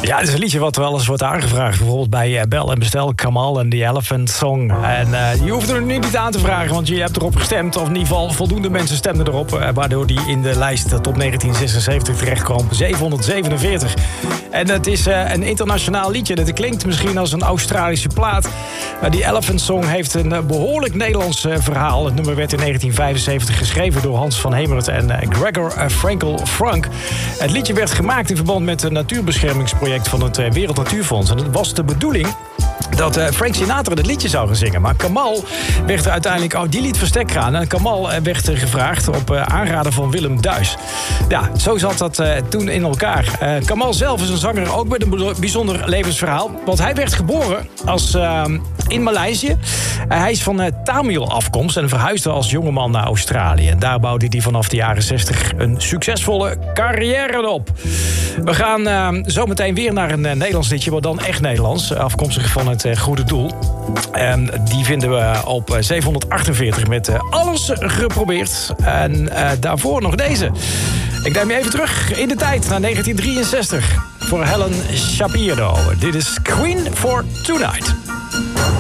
Ja, het is een liedje wat wel eens wordt aangevraagd. Bijvoorbeeld bij Bel en Bestel, Kamal en The Elephant Song. En je hoeft er nu niet aan te vragen, want je hebt erop gestemd. Of in ieder geval voldoende mensen stemden erop. Waardoor die in de lijst tot 1976 terecht kwam. 747. En het is een internationaal liedje. Het klinkt misschien als een Australische plaat. Maar die Elephant Song heeft een behoorlijk Nederlands verhaal. Het nummer werd in 1975 geschreven door Hans van Hemert en Gregor Frankel Frank. Het liedje werd gemaakt in verband met een natuurbeschermingsproject van het Wereld Natuurfonds. En het was de bedoeling dat Frank Sinatra het liedje zou gaan zingen. Maar Kamal werd er uiteindelijk die liet verstek gaan. En Kamal werd gevraagd op aanraden van Willem Duis. Ja, zo zat dat toen in elkaar. Kamal zelf is een zanger ook met een bijzonder levensverhaal. Want hij werd geboren in Maleisië. Hij is van Tamil afkomst en verhuisde als jongeman naar Australië. En daar bouwde hij vanaf de jaren 60 een succesvolle carrière op. We gaan zo meteen weer naar een Nederlands liedje, maar dan echt Nederlands. Afkomstig van het Goede Doel. Die vinden we op 748 met Alles Geprobeerd. En daarvoor nog deze. Ik neem je even terug in de tijd naar 1963 voor Helen Shapiro. Dit is Queen for Tonight.